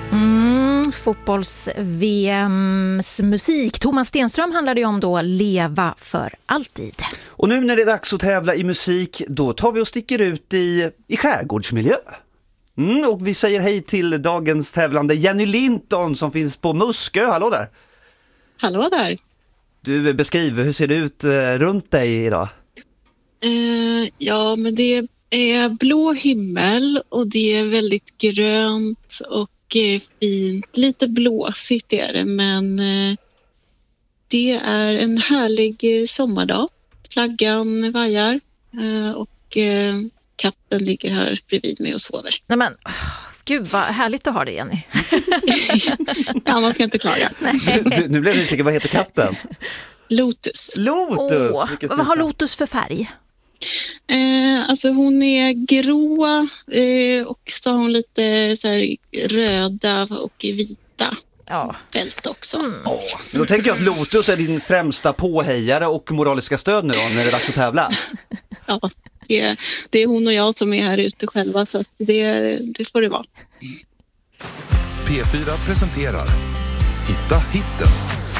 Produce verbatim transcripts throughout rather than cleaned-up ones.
Mm, fotbolls-V M:s musik. Thomas Stenström handlade ju om då Leva för alltid. Och nu när det är dags att tävla i musik, då tar vi och sticker ut i, i skärgårdsmiljö. Mm, och vi säger hej till dagens tävlande Jenny Linton som finns på Muskö. Hallå där! Hallå där! Du, beskriver, hur ser det ut eh, runt dig idag? Eh, ja, men det är blå himmel och det är väldigt grönt och eh, fint. Lite blåsigt är det, men eh, det är en härlig eh, sommardag. Flaggan vajar eh, och eh, katten ligger här bredvid mig och sover. Nej men, gud vad härligt att ha det, Jenny. Ja, man ska inte klaga. Du, nu blev det nyfiken, vad heter katten? Lotus. Lotus! Åh, vad har Lotus för färg? Eh, alltså hon är grå eh, och så har hon lite så här, röda och vita ja. fält också. Mm. Åh, då tänker jag att Lotus är din främsta påhejare och moraliska stöd nu då, när det är dags att tävla. Ja, det är, det är hon och jag som är här ute själva, så att det, det får det vara. P fyra presenterar Hitta hitten.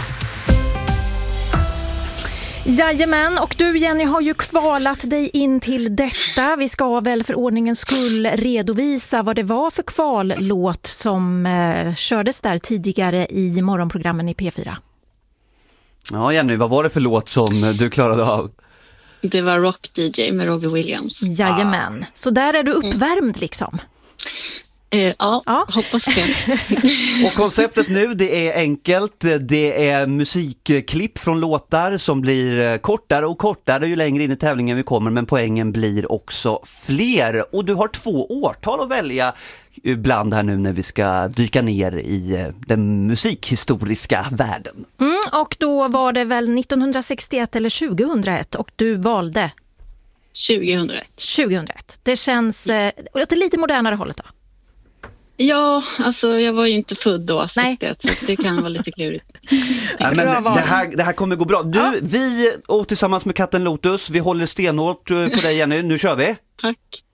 Jajamän, och du Jenny har ju kvalat dig in till detta. Vi ska väl för ordningens skull redovisa vad det var för kvallåt som eh, kördes där tidigare i morgonprogrammen i P fyra. Ja Jenny, vad var det för låt som du klarade av? Det var Rock D J med Robbie Williams. Jajamän, ah. Så där är du uppvärmd liksom. Eh, ja, ja, hoppas det. Och konceptet nu, det är enkelt. Det är musikklipp från låtar som blir kortare och kortare ju längre in i tävlingen vi kommer, men poängen blir också fler. Och du har två årtal att välja ibland här nu när vi ska dyka ner i den musikhistoriska världen. Mm, och då var det väl nittonhundrasextioett eller tjugohundraett och du valde? tjugohundraett. tjugohundraett. Det känns eh, lite modernare hållet då. Ja, alltså jag var ju inte född då, sextioett, så det kan vara lite klurigt. Ja, men det, det, här, det här kommer gå bra. Du, ja. Vi och tillsammans med katten Lotus, vi håller stenhårt på dig Jenny. Nu kör vi. Tack.